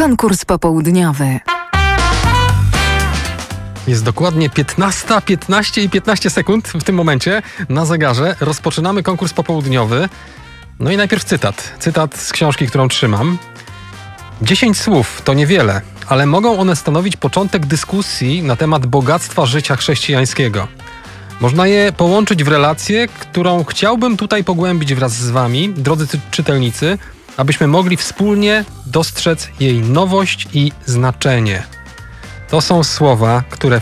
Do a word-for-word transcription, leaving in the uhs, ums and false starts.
Konkurs popołudniowy. Jest dokładnie piętnasta, piętnaście i piętnaście sekund w tym momencie na zegarze. Rozpoczynamy konkurs popołudniowy. No i najpierw cytat. Cytat z książki, którą trzymam. Dziesięć słów to niewiele, ale mogą one stanowić początek dyskusji na temat bogactwa życia chrześcijańskiego. Można je połączyć w relację, którą chciałbym tutaj pogłębić wraz z wami, drodzy ty- czytelnicy, abyśmy mogli wspólnie dostrzec jej nowość i znaczenie. To są słowa, które